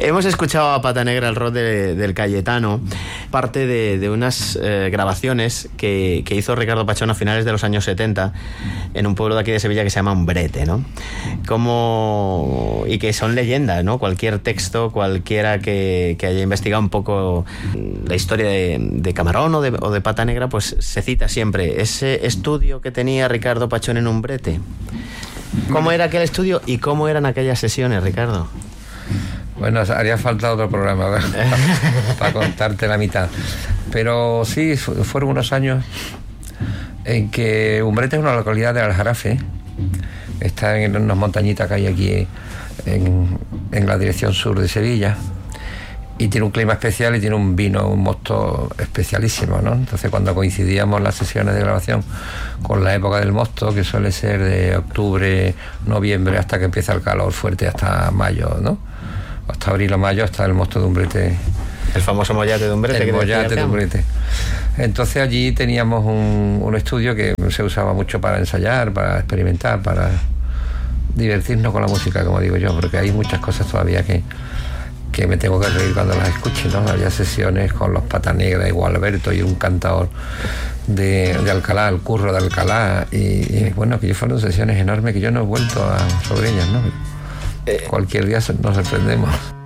Hemos escuchado a Pata Negra, el rock del Cayetano, parte de unas grabaciones que hizo Ricardo Pachón a finales de los años 70 en un pueblo de aquí de Sevilla que se llama Umbrete, ¿no? Y que son leyendas, ¿no? Cualquier texto, cualquiera que haya investigado un poco la historia de Camarón o de Pata Negra, pues se cita siempre ese estudio que tenía Ricardo Pachón en Umbrete. ¿Cómo era aquel estudio y cómo eran aquellas sesiones, Ricardo? Bueno, haría falta otro programa para contarte la mitad. Pero sí, fueron unos años en que Umbrete es una localidad del Aljarafe. Está en unas montañitas que hay aquí en la dirección sur de Sevilla. Y tiene un clima especial y tiene un vino, un mosto especialísimo, ¿no? Entonces, cuando coincidíamos las sesiones de grabación con la época del mosto, que suele ser de octubre, noviembre, hasta que empieza el calor fuerte, hasta mayo, ¿no? Hasta abril o mayo, hasta el mosto de Umbrete. El famoso mollate de Umbrete. El mollate de Umbrete. Entonces, allí teníamos un estudio que se usaba mucho para ensayar, para experimentar, para divertirnos con la música, como digo yo, porque hay muchas cosas todavía que me tengo que reír cuando las escuche, ¿no? Había sesiones con los Pata Negra y Gualberto y un cantador de Alcalá, el Curro de Alcalá, y bueno, que fueron sesiones enormes que yo no he vuelto sobre ellas, ¿no? Cualquier día nos sorprendemos.